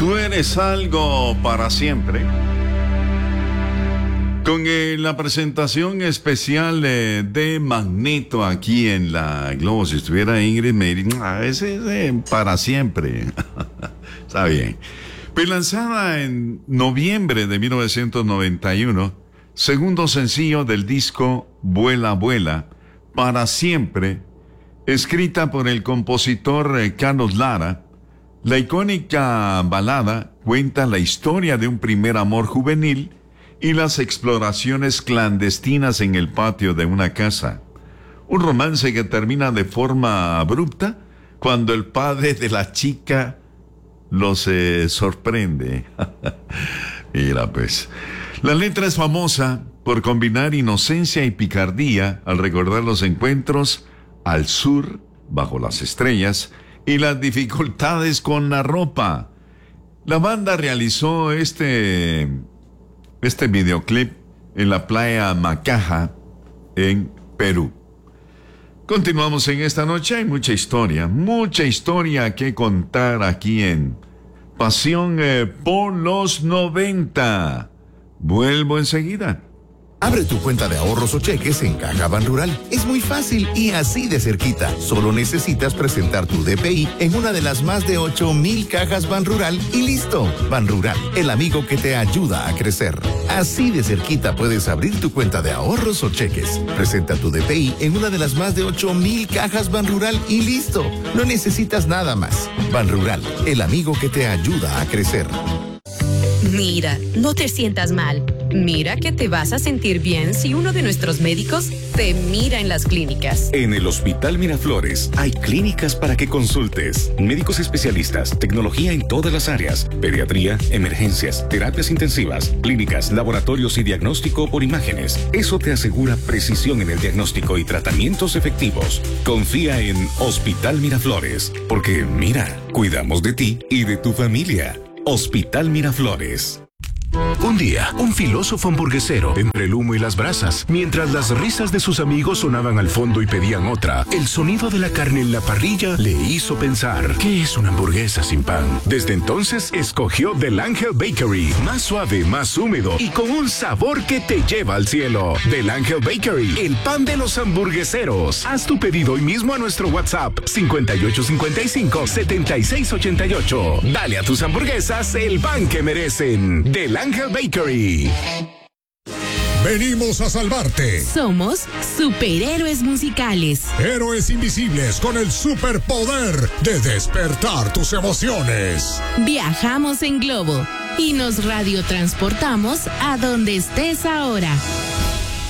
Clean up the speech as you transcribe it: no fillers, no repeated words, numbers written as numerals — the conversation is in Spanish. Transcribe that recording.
Tú eres algo para siempre. Con la presentación especial de Magneto aquí en la Globo. Si estuviera Ingrid, me diría, ese es para siempre. Está bien. Pues lanzada en noviembre de 1991, segundo sencillo del disco Vuela, Vuela, para siempre, escrita por el compositor Carlos Lara. La icónica balada cuenta la historia de un primer amor juvenil y las exploraciones clandestinas en el patio de una casa. Un romance que termina de forma abrupta cuando el padre de la chica los sorprende. Mira pues. La letra es famosa por combinar inocencia y picardía al recordar los encuentros al sur, bajo las estrellas, y las dificultades con la ropa. La banda realizó este videoclip en la playa Macaja, en Perú. Continuamos en esta noche. Hay mucha historia que contar aquí en Pasión por los 90. Vuelvo enseguida. Abre tu cuenta de ahorros o cheques en Caja Banrural. Es muy fácil y así de cerquita. Solo necesitas presentar tu DPI en una de las más de 8,000 cajas Banrural y listo. Banrural, el amigo que te ayuda a crecer. Así de cerquita puedes abrir tu cuenta de ahorros o cheques. Presenta tu DPI en una de las más de 8,000 cajas Banrural y listo. No necesitas nada más. Banrural, el amigo que te ayuda a crecer. Mira, no te sientas mal. Mira que te vas a sentir bien si uno de nuestros médicos te mira en las clínicas. En el Hospital Miraflores hay clínicas para que consultes. Médicos especialistas, tecnología en todas las áreas, pediatría, emergencias, terapias intensivas, clínicas, laboratorios y diagnóstico por imágenes. Eso te asegura precisión en el diagnóstico y tratamientos efectivos. Confía en Hospital Miraflores, porque mira, cuidamos de ti y de tu familia. Hospital Miraflores. Un día, un filósofo hamburguesero, entre el humo y las brasas, mientras las risas de sus amigos sonaban al fondo y pedían otra, el sonido de la carne en la parrilla le hizo pensar, ¿qué es una hamburguesa sin pan? Desde entonces, escogió Del Ángel Bakery, más suave, más húmedo y con un sabor que te lleva al cielo. Del Ángel Bakery, el pan de los hamburgueseros. Haz tu pedido hoy mismo a nuestro WhatsApp, 5855-7688. Dale a tus hamburguesas el pan que merecen. Del Ángel Bakery. Venimos a salvarte. Somos superhéroes musicales. Héroes invisibles con el superpoder de despertar tus emociones. Viajamos en globo y nos radiotransportamos a donde estés ahora.